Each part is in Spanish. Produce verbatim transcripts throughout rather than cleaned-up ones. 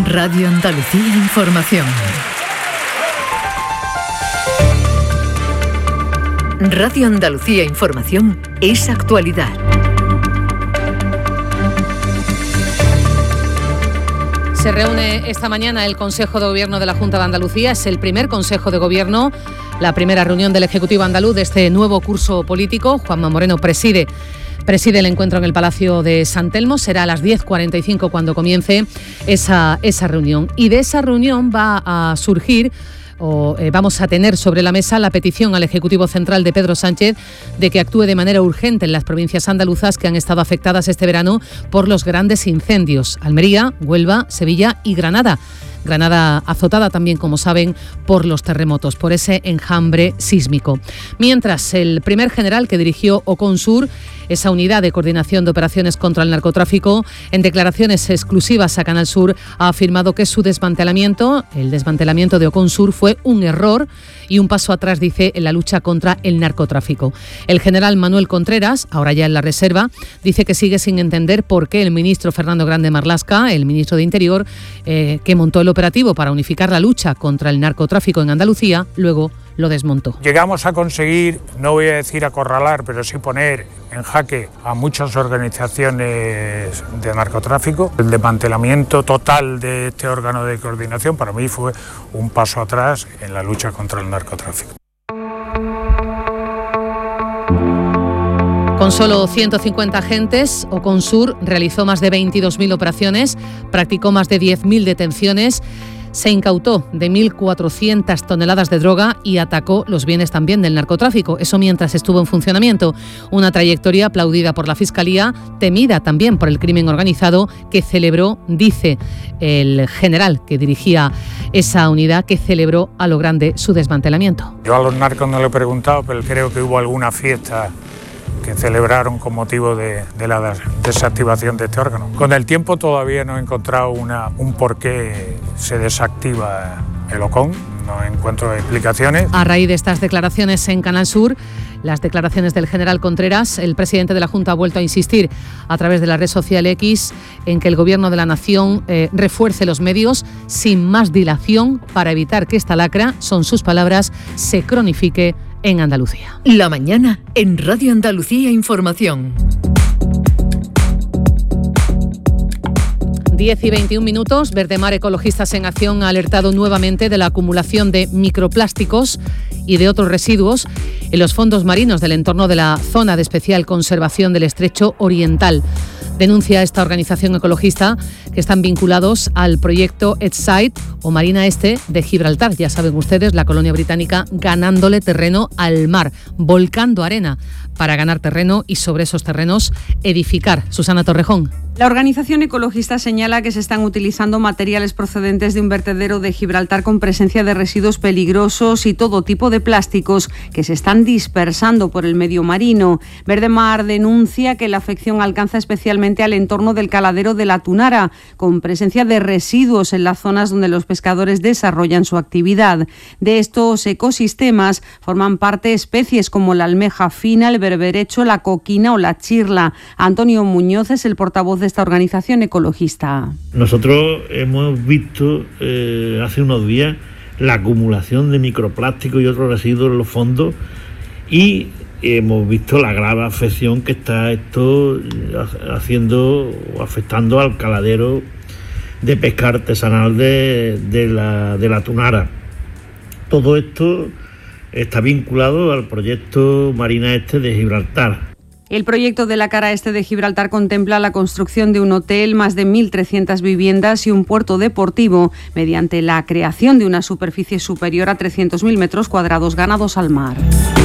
Radio Andalucía Información. Radio Andalucía Información es actualidad. Se reúne esta mañana el Consejo de Gobierno de la Junta de Andalucía. Es el primer Consejo de Gobierno, la primera reunión del Ejecutivo andaluz de este nuevo curso político. Juanma Moreno preside, preside el encuentro en el Palacio de San Telmo. Será a las diez cuarenta y cinco cuando comience esa, esa reunión. Y de esa reunión va a surgir... O, eh, vamos a tener sobre la mesa la petición al Ejecutivo Central de Pedro Sánchez de que actúe de manera urgente en las provincias andaluzas que han estado afectadas este verano por los grandes incendios: Almería, Huelva, Sevilla y Granada. Granada azotada también, como saben, por los terremotos, por ese enjambre sísmico. Mientras, el primer general que dirigió Oconsur, esa unidad de coordinación de operaciones contra el narcotráfico, en declaraciones exclusivas a Canal Sur, ha afirmado que su desmantelamiento, el desmantelamiento de Oconsur, fue un error y un paso atrás, dice, en la lucha contra el narcotráfico. El general Manuel Contreras, ahora ya en la reserva, dice que sigue sin entender por qué el ministro Fernando Grande Marlaska, el ministro de Interior, eh, que montó el operativo para unificar la lucha contra el narcotráfico en Andalucía, luego lo desmontó. Llegamos a conseguir, no voy a decir acorralar, pero sí poner en jaque a muchas organizaciones de narcotráfico. El desmantelamiento total de este órgano de coordinación para mí fue un paso atrás en la lucha contra el narcotráfico. Con solo ciento cincuenta agentes, Oconsur realizó más de veintidós mil operaciones, practicó más de diez mil detenciones, se incautó de mil cuatrocientas toneladas de droga y atacó los bienes también del narcotráfico. Eso mientras estuvo en funcionamiento. Una trayectoria aplaudida por la Fiscalía, temida también por el crimen organizado, que celebró, dice el general que dirigía esa unidad, que celebró a lo grande su desmantelamiento. Yo a los narcos no le he preguntado, pero creo que hubo alguna fiesta que celebraron con motivo de, de la desactivación de este órgano. Con el tiempo todavía no he encontrado una, un por qué se desactiva el OCON, no encuentro explicaciones. A raíz de estas declaraciones en Canal Sur, las declaraciones del general Contreras, el presidente de la Junta ha vuelto a insistir a través de la red social X en que el Gobierno de la Nación eh, refuerce los medios sin más dilación para evitar que esta lacra, son sus palabras, se cronifique en Andalucía. La mañana en Radio Andalucía Información. diez y veintiún minutos. Verdemar Ecologistas en Acción ha alertado nuevamente de la acumulación de microplásticos y de otros residuos en los fondos marinos del entorno de la zona de especial conservación del Estrecho Oriental. Denuncia esta organización ecologista que están vinculados al proyecto Edside o Marina Este de Gibraltar. Ya saben ustedes, la colonia británica ganándole terreno al mar, volcando arena para ganar terreno y sobre esos terrenos edificar. Susana Torrejón. La organización ecologista señala que se están utilizando materiales procedentes de un vertedero de Gibraltar con presencia de residuos peligrosos y todo tipo de plásticos que se están dispersando por el medio marino. Verdemar denuncia que la afección alcanza especialmente al entorno del caladero de la Tunara, con presencia de residuos en las zonas donde los pescadores desarrollan su actividad. De estos ecosistemas forman parte especies como la almeja fina, el berberecho, la coquina o la chirla. Antonio Muñoz es el portavoz de esta organización ecologista. Nosotros hemos visto eh, hace unos días la acumulación de microplásticos y otros residuos en los fondos y hemos visto la grave afección que está esto haciendo o afectando al caladero de pesca artesanal de, de, la, de la Tunara. Todo esto está vinculado al proyecto Marina Este de Gibraltar. El proyecto de la cara este de Gibraltar contempla la construcción de un hotel, más de mil trescientas viviendas y un puerto deportivo mediante la creación de una superficie superior a trescientos mil metros cuadrados ganados al mar.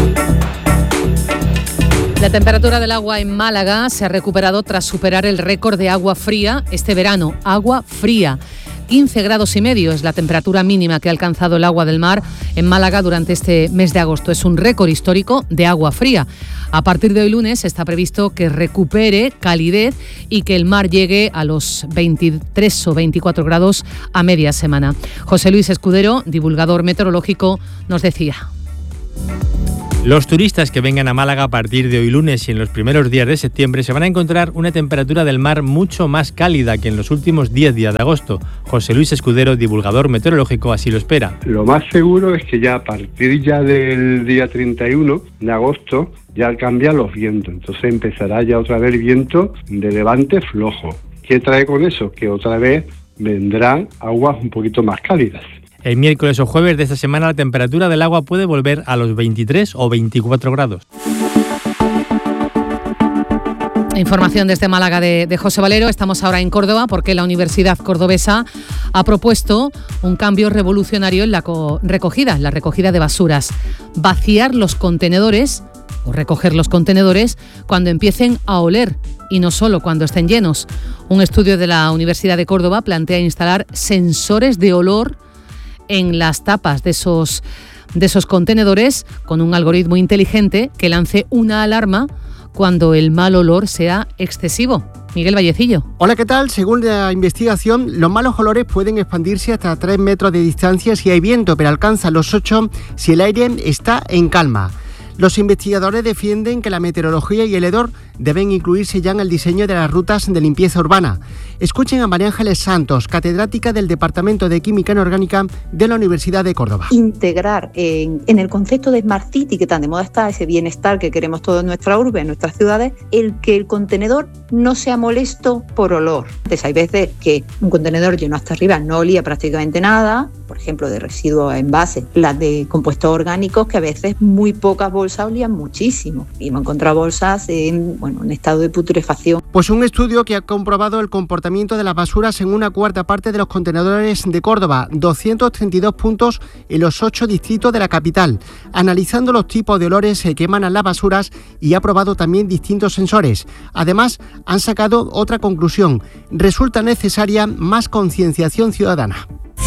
La temperatura del agua en Málaga se ha recuperado tras superar el récord de agua fría este verano. Agua fría. quince grados y medio es la temperatura mínima que ha alcanzado el agua del mar en Málaga durante este mes de agosto. Es un récord histórico de agua fría. A partir de hoy lunes está previsto que recupere calidez y que el mar llegue a los veintitrés o veinticuatro grados a media semana. José Luis Escudero, divulgador meteorológico, nos decía. Los turistas que vengan a Málaga a partir de hoy lunes y en los primeros días de septiembre se van a encontrar una temperatura del mar mucho más cálida que en los últimos diez días de agosto. José Luis Escudero, divulgador meteorológico, así lo espera. Lo más seguro es que ya a partir ya del día treinta y uno de agosto ya cambian los vientos, entonces empezará ya otra vez el viento de levante flojo. ¿Qué trae con eso? Que otra vez vendrán aguas un poquito más cálidas. El miércoles o jueves de esta semana la temperatura del agua puede volver a los veintitrés o veinticuatro grados. Información desde Málaga de, de José Valero. Estamos ahora en Córdoba porque la Universidad Cordobesa ha propuesto un cambio revolucionario en la co- recogida, en la recogida de basuras. Vaciar los contenedores o recoger los contenedores cuando empiecen a oler y no solo cuando estén llenos. Un estudio de la Universidad de Córdoba plantea instalar sensores de olor en las tapas de esos, de esos contenedores con un algoritmo inteligente que lance una alarma cuando el mal olor sea excesivo. Miguel Vallecillo. Hola, ¿qué tal? Según la investigación, los malos olores pueden expandirse hasta tres metros de distancia si hay viento, pero alcanzan los ocho si el aire está en calma. Los investigadores defienden que la meteorología y el hedor deben incluirse ya en el diseño de las rutas de limpieza urbana. Escuchen a María Ángeles Santos, catedrática del Departamento de Química Inorgánica de la Universidad de Córdoba. Integrar en, en el concepto de Smart City, que tan de moda está, ese bienestar que queremos todos en nuestra urbe, en nuestras ciudades, el que el contenedor no sea molesto por olor. Entonces hay veces que un contenedor lleno hasta arriba no olía prácticamente nada, por ejemplo de residuos envases, las de compuestos orgánicos, que a veces muy pocas bolsas olían muchísimo. Y hemos encontrado bolsas en, bueno, en estado de putrefacción. Pues un estudio que ha comprobado el comportamiento de las basuras en una cuarta parte de los contenedores de Córdoba, doscientos treinta y dos puntos en los ocho distritos de la capital, analizando los tipos de olores que emanan las basuras y ha probado también distintos sensores. Además, han sacado otra conclusión: resulta necesaria más concienciación ciudadana.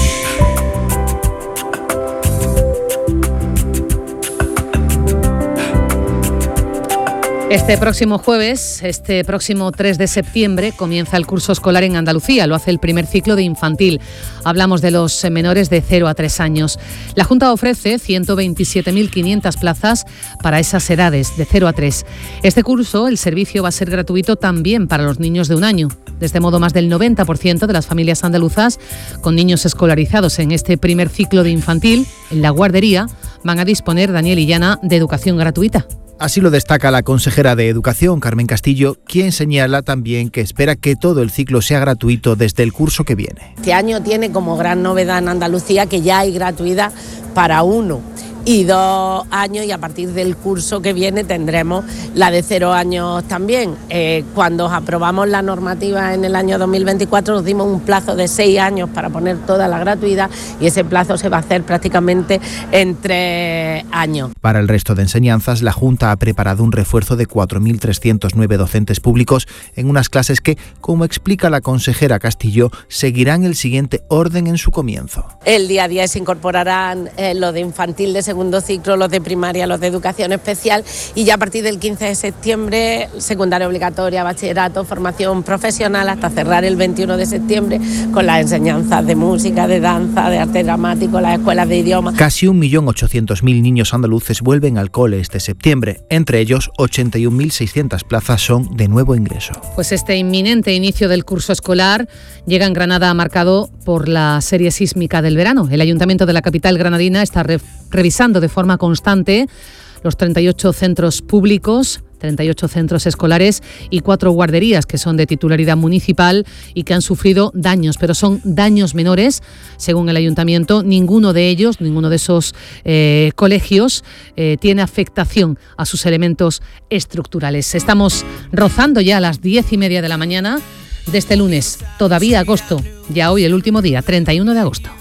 Este próximo jueves, este próximo tres de septiembre, comienza el curso escolar en Andalucía. Lo hace el primer ciclo de infantil. Hablamos de los menores de cero a tres años. La Junta ofrece ciento veintisiete mil quinientas plazas para esas edades, de cero a tres. Este curso, el servicio va a ser gratuito también para los niños de un año. De este modo, más del noventa por ciento de las familias andaluzas con niños escolarizados en este primer ciclo de infantil, en la guardería, van a disponer, Daniel Illana, de educación gratuita. Así lo destaca la consejera de Educación, Carmen Castillo, quien señala también que espera que todo el ciclo sea gratuito desde el curso que viene. Este año tiene como gran novedad en Andalucía que ya hay gratuidad para uno y dos años, y a partir del curso que viene tendremos la de cero años también. Eh, cuando aprobamos la normativa en el año dos mil veinticuatro nos dimos un plazo de seis años para poner toda la gratuidad y ese plazo se va a hacer prácticamente en tres años. Para el resto de enseñanzas, la Junta ha preparado un refuerzo de cuatro mil trescientos nueve docentes públicos en unas clases que, como explica la consejera Castillo, seguirán el siguiente orden en su comienzo. El día diez se incorporarán eh, los de infantil de segundo ciclo, los de primaria, los de educación especial, y ya a partir del quince de septiembre, secundaria obligatoria, bachillerato, formación profesional, hasta cerrar el veintiuno de septiembre con las enseñanzas de música, de danza, de arte dramático, las escuelas de idiomas. Casi un millón ochocientos mil niños andaluces vuelven al cole este septiembre. Entre ellos, ochenta y un mil seiscientas plazas son de nuevo ingreso. Pues este inminente inicio del curso escolar llega en Granada marcado por la serie sísmica del verano. El Ayuntamiento de la capital granadina está re- revisando de forma constante los treinta y ocho centros públicos, treinta y ocho centros escolares y cuatro guarderías que son de titularidad municipal y que han sufrido daños, pero son daños menores, según el Ayuntamiento. Ninguno de ellos, ninguno de esos eh, colegios eh, tiene afectación a sus elementos estructurales. Estamos rozando ya a las diez y media de la mañana de este lunes, todavía agosto, ya hoy el último día, treinta y uno de agosto.